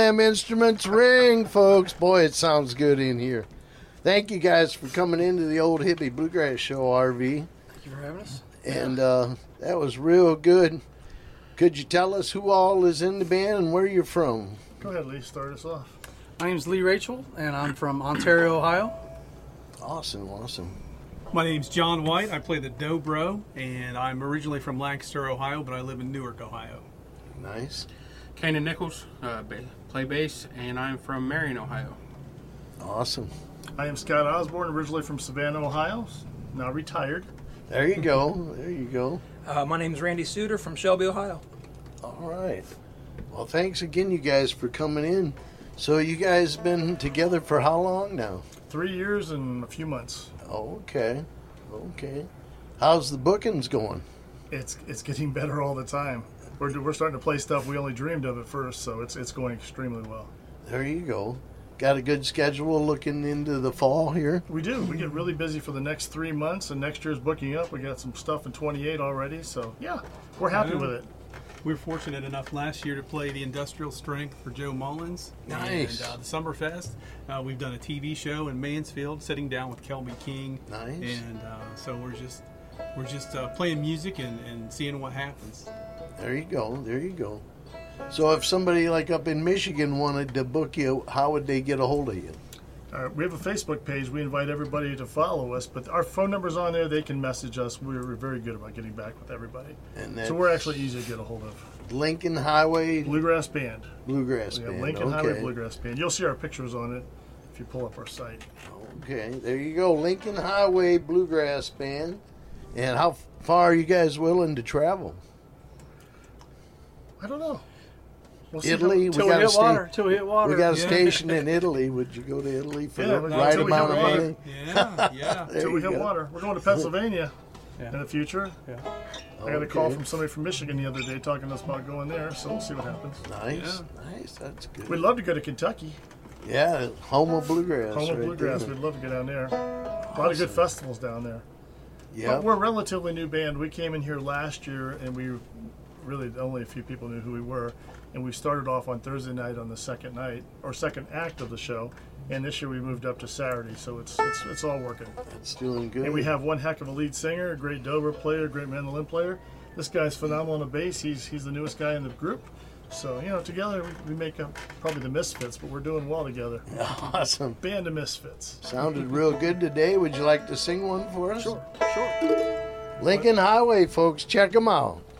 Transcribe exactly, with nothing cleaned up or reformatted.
Them instruments ring, folks. Boy, it sounds good in here. Thank you guys for coming into the Old Hippie Bluegrass Show, R V. Thank you for having us. And uh, that was real good. Could you tell us who all is in the band and where you're from? Go ahead, Lee. Start us off. My name's Lee Rachel, and I'm from Ontario, Ohio. Awesome, awesome. My name's John White. I play the dobro, and I'm originally from Lancaster, Ohio, but I live in Newark, Ohio. Nice. Kanan Nichols, uh, ba- play bass, and I'm from Marion, Ohio. Awesome. I am Scott Osborne, originally from Savannah, Ohio, now retired. There you go. There you go. Uh, my name's Randy Suter from Shelby, Ohio. All right. Well, thanks again, you guys, for coming in. So you guys been together for how long now? Three years and a few months. Okay. Okay. How's the bookings going? It's it's getting better all the time. We're, we're starting to play stuff we only dreamed of at first, so it's it's going extremely well. There you go. Got a good schedule looking into the fall here? We do. We get really busy for the next three months, and next year's booking up. We got some stuff in twenty-eight already, so yeah, we're happy Yeah. with it. We were fortunate enough last year to play the Industrial Strength for Joe Mullins. Nice. And uh, the Summerfest. Uh, we've done a T V show in Mansfield, sitting down with Kelby King. Nice. And uh, so we're just we're just uh, playing music and, and seeing what happens. There you go. There you go. So if somebody like up in Michigan wanted to book you, how would they get a hold of you? Uh, we have a Facebook page. We invite everybody to follow us, but our phone number's on there. They can message us. We're very good about getting back with everybody. And So we're actually easy to get a hold of. Lincoln Highway Bluegrass Band. Bluegrass We have Band. Lincoln okay. Highway Bluegrass Band. You'll see our pictures on it if you pull up our site. Okay, there you go. Lincoln Highway Bluegrass Band. And how far are you guys willing to travel? I don't know. We'll see Italy, how- Till we we got a hit water. sta- Till we hit water. we got a Yeah. station in Italy. Would you go to Italy for Yeah, the we- right until we amount of hit water. money? Yeah, yeah. There Till we you hit go. water. We're going to Pennsylvania Yeah. in the future. Yeah. I got a call Okay. from somebody from Michigan the other day talking to us about going there, so we'll see what happens. Nice, nice. That's good. We'd love to go to Kentucky. Yeah, home of bluegrass. Home of right Bluegrass. there. We'd love to go down there. A lot of good festivals down there. Yeah. But we're a relatively new band. We came in here last year, and we really only a few people knew who we were. And we started off on Thursday night on the second night or second act of the show. And this year we moved up to Saturday, so it's it's it's all working. It's doing good. And we have one heck of a lead singer, a great dobro player, a great mandolin player. This guy's phenomenal on the bass. He's he's the newest guy in the group. So, you know, together we, we make up probably the Misfits, but we're doing well together. Awesome. Band of Misfits. Sounded real good today. Would you like to sing one for us? Sure, sure. Lincoln Highway, folks. Check them out.